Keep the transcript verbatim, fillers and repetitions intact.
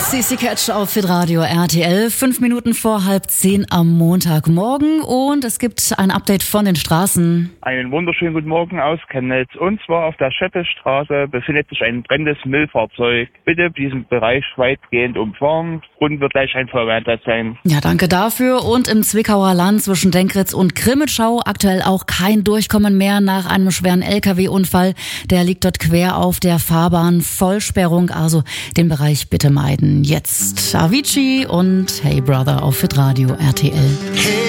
C C Catch auf Hitradio R T L, fünf Minuten vor halb zehn am Montagmorgen und es gibt ein Update von den Straßen. Einen wunderschönen guten Morgen aus Chemnitz. Und zwar auf der Scheppestraße befindet sich ein brennendes Müllfahrzeug. Bitte diesen Bereich weitgehend umfahren. Grund wird gleich ein Feuerwehreinsatz sein. Ja, danke dafür. Und im Zwickauer Land zwischen Denkritz und Crimmitschau aktuell auch kein Durchkommen mehr nach einem schweren L K W-Unfall. Der liegt dort quer auf der Fahrbahn. Vollsperrung, also den Bereich bitte meiden. Jetzt Avicii und Hey Brother auf Hitradio R T L.